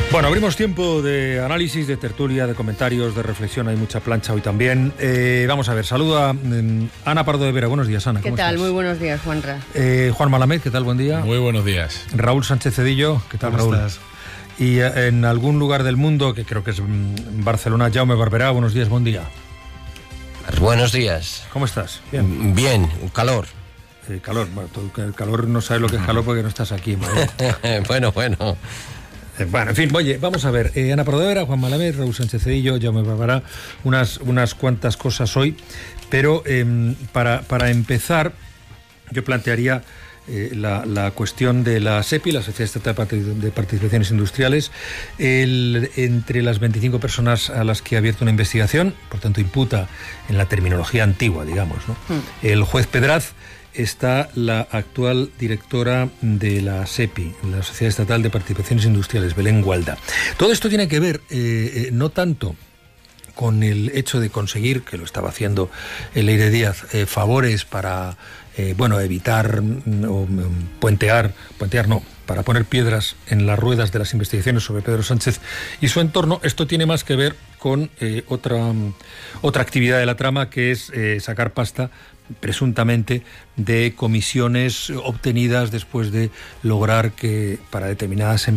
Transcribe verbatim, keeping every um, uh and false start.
Bueno, abrimos tiempo de análisis, de tertulia, de comentarios, de reflexión. Hay mucha plancha hoy también. Eh, vamos a ver, saluda eh, Ana Pardo de Vera. Buenos días, Ana. ¿Qué ¿Cómo tal? estás? Muy buenos días, Juanra. Eh, Juan Malamed, ¿qué tal? Buen día. Muy buenos días. Raúl Sánchez Cedillo, ¿qué tal, ¿Cómo Raúl? estás? Y eh, en algún lugar del mundo, que creo que es mm, Barcelona, Jaume Barberá. Buenos días, buen día. Buenos días. ¿Cómo estás? Bien. Bien, calor. Eh, calor. Bueno, tú, el calor no sabes lo que es calor porque no estás aquí en Madrid. bueno, bueno. Eh, Bueno, en fin, oye, vamos a ver. Eh, Ana Pardo de Vera, Juan Malamed, Raúl Sánchez Cedillo, Jaume Barberá, unas, unas cuantas cosas hoy, pero eh, para, para empezar, yo plantearía eh, la, la cuestión de la SEPI, la Sociedad Estatal de Participaciones Industriales. El, entre las veinticinco personas a las que ha abierto una investigación, por tanto imputa en la terminología antigua, digamos, ¿no? Mm. El juez Pedraz, está la actual directora de la SEPI, la Sociedad Estatal de Participaciones Industriales, Belén Gualda. Todo esto tiene que ver eh, eh, no tanto con el hecho de conseguir, que lo estaba haciendo el Leire Díaz, eh, favores para eh, bueno, evitar mm, o mm, puentear, puentear no, para poner piedras en las ruedas de las investigaciones sobre Pedro Sánchez y su entorno. Esto tiene más que ver con eh, otra, um, otra actividad de la trama, que es eh, sacar pasta presuntamente de comisiones obtenidas después de lograr que para determinadas empresas